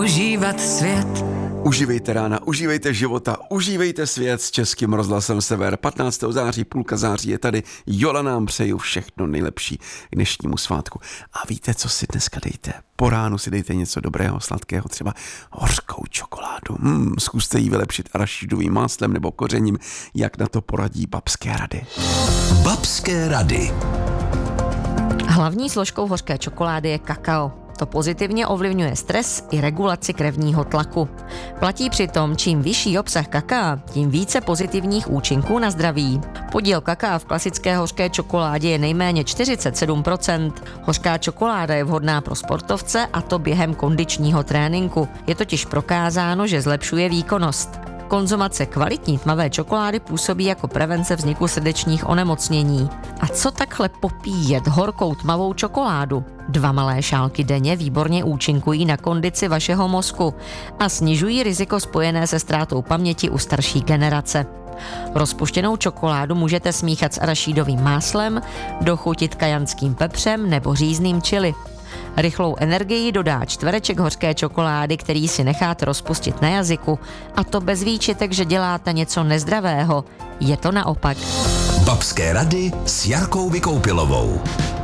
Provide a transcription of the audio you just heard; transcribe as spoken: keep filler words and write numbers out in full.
užívat svět. Užívejte rána, užívejte života, užívejte svět s Českým rozhlasem Sever. patnáctého září, půlka září je tady. Jola nám přeju všechno nejlepší k dnešnímu svátku. A víte, co si dneska dejte? Po ránu si dejte něco dobrého, sladkého, třeba hořkou čokoládu. Hmm, zkuste ji vylepšit arašidovým máslem nebo kořením, jak na to poradí babské rady. Babské rady. Hlavní složkou hořké čokolády je kakao. To pozitivně ovlivňuje stres i regulaci krevního tlaku. Platí přitom, čím vyšší obsah kakaa, tím více pozitivních účinků na zdraví. Podíl kakaa v klasické hořké čokoládě je nejméně čtyřicet sedm procent. Hořká čokoláda je vhodná pro sportovce, a to během kondičního tréninku. Je totiž prokázáno, že zlepšuje výkonnost. Konzumace kvalitní tmavé čokolády působí jako prevence vzniku srdečních onemocnění. A co takhle popíjet horkou tmavou čokoládu? Dva malé šálky denně výborně účinkují na kondici vašeho mozku a snižují riziko spojené se ztrátou paměti u starší generace. Rozpuštěnou čokoládu můžete smíchat s arašídovým máslem, dochutit kajanským pepřem nebo řízným chili. Rychlou energii dodá čtvereček hořké čokolády, který si necháte rozpustit na jazyku, a to bez výčitek, že děláte něco nezdravého. Je to naopak. Babské rady s Jarkou Vykoupilovou.